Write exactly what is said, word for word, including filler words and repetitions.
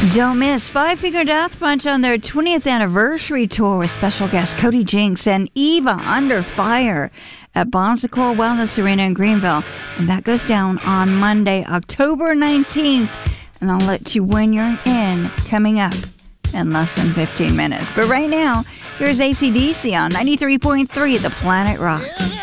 Don't miss Five Finger Death Punch on their twentieth anniversary tour with special guests Cody Jinks and Eva Under Fire at Bon Secours Wellness Arena in Greenville. And that goes down on Monday, October nineteenth. And I'll let you win your in coming up in less than fifteen minutes. But right now, here's A C D C on ninety-three point three The Planet Rocks.